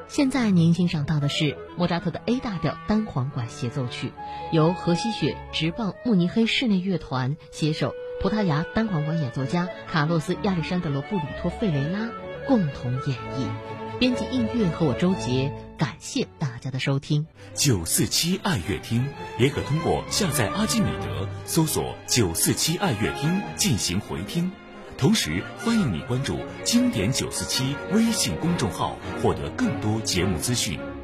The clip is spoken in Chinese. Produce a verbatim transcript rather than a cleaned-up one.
现在您欣赏到的是莫扎特的 A 大调单簧管协奏曲，由荷西雪直棒慕尼黑室内乐团携手葡萄牙单簧管演奏家卡洛斯·亚历山德罗·布里托·费雷拉共同演绎。编辑音乐和我周杰，感谢大家的收听。 九四七爱乐厅也可通过下载阿基米德搜索九四七爱乐厅进行回听。同时欢迎你关注经典九四七微信公众号，获得更多节目资讯。